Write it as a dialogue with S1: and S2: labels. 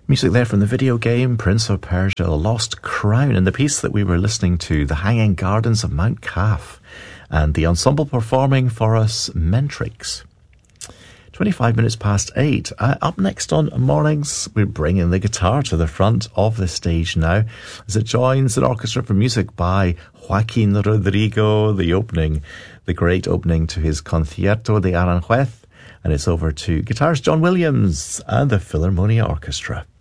S1: Music there from the video game Prince of Persia: Lost Crown, and the piece that we were listening to, The Hanging Gardens of Mount Kaf, and the ensemble performing for us, Mentrix. 25 minutes past 8. Up next on Mornings, we're bringing the guitar to the front of the stage now as it joins an orchestra for music by Joaquin Rodrigo, the great opening to his Concierto de Aranjuez, and it's over to guitars John Williams and the Philharmonia Orchestra.